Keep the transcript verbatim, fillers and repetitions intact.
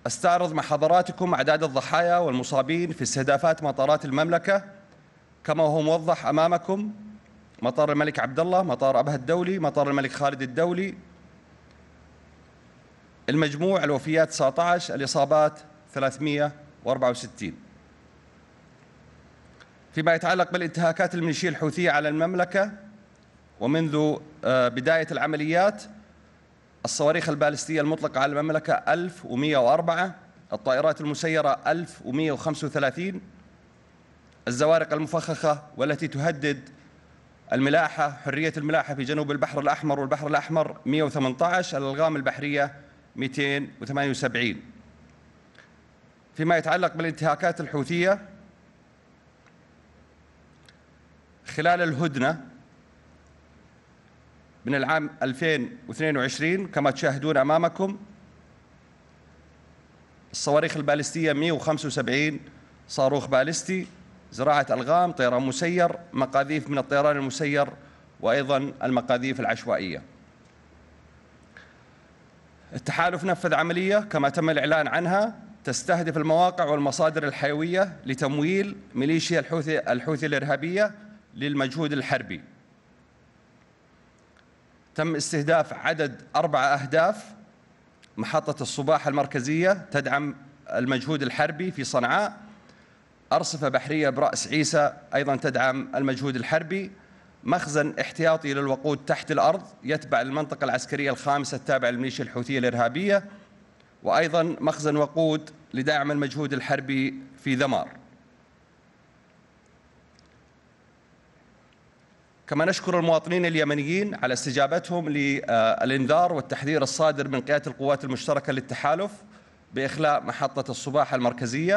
استعرض مع حضراتكم أعداد الضحايا والمصابين في استهدافات مطارات المملكة كما هو موضح أمامكم: مطار الملك عبد الله، مطار أبها الدولي، مطار الملك خالد الدولي. المجموع الوفيات تسعة عشر، الإصابات ثلاثمئة وأربعة وستين. فيما يتعلق بالانتهاكات الميليشية الحوثية على المملكة، ومنذ بداية العمليات: الصواريخ البالستية المطلقة على المملكة ألف ومئة وأربعة، الطائرات المسيرة ألف ومئة وخمسة وثلاثين، الزوارق المفخخة والتي تهدد الملاحة حرية الملاحة في جنوب البحر الأحمر والبحر الأحمر مئة وثمانية عشر، الألغام البحرية مئتين وثمانية وسبعين. فيما يتعلق بالانتهاكات الحوثية، خلال الهدنة من العام ألفين واثنين وعشرين كما تشاهدون أمامكم، الصواريخ البالستية مئة وخمسة وسبعين صاروخ بالستي، زراعة ألغام، طيران مسير، مقاذيف من الطيران المسير، وأيضا المقاذيف العشوائية. التحالف نفذ عملية كما تم الإعلان عنها تستهدف المواقع والمصادر الحيوية لتمويل ميليشيا الحوثي الحوثي الإرهابية للمجهود الحربي. تم استهداف عدد أربع أهداف: محطة الصباح المركزية تدعم المجهود الحربي في صنعاء، أرصفة بحرية برأس عيسى أيضا تدعم المجهود الحربي، مخزن احتياطي للوقود تحت الأرض يتبع المنطقة العسكرية الخامسة التابعة للميليشيا الحوثية الإرهابية، وأيضا مخزن وقود لدعم المجهود الحربي في ذمار. كما نشكر المواطنين اليمنيين على استجابتهم للإنذار والتحذير الصادر من قيادة القوات المشتركة للتحالف بإخلاء محطة الصباح المركزية.